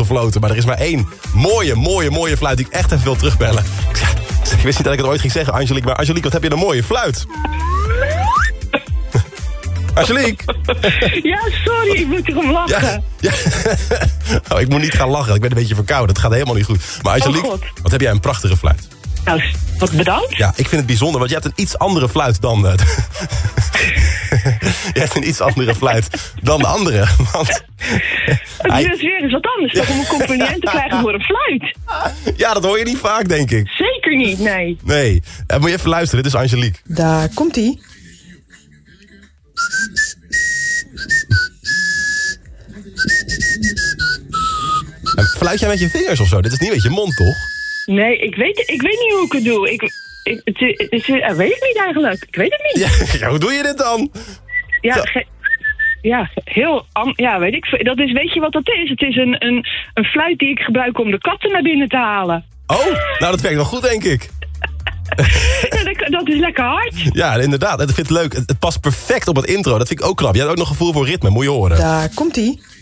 gefloten. Maar er is maar één mooie fluit die ik echt even wil terugbellen. Ik wist niet dat ik het ooit ging zeggen, Angelique. Maar Angelique, wat heb je een mooie fluit? Angelique? Ja, sorry, ik moet erom lachen. Ja. Oh, ik moet niet gaan lachen, ik ben een beetje verkouden. Het gaat helemaal niet goed. Maar Angelique, wat heb jij een prachtige fluit? Nou, wat bedankt. Ja, ik vind het bijzonder, want je hebt een iets andere fluit dan... je hebt een iets andere fluit dan de andere. Want... Het is weer eens wat anders, toch, om een compliment te krijgen voor een fluit. Ja, dat hoor je niet vaak, denk ik. Zeker niet, nee. Nee, moet je even luisteren, dit is Angelique. Daar komt-ie. Fluit jij met je vingers of zo? Dit is niet met je mond, toch? Nee, ik weet niet hoe ik het doe. Weet ik niet eigenlijk. Ik weet het niet. Ja, hoe doe je dit dan? Weet ik. Dat is, weet je wat dat is? Het is een fluit die ik gebruik om de katten naar binnen te halen. Oh, nou dat werkt wel goed, denk ik. Ja, dat is lekker hard. Ja, inderdaad. Ik vind het leuk. Het past perfect op het intro. Dat vind ik ook knap. Jij hebt ook nog gevoel voor ritme, moet je horen. Daar komt-ie.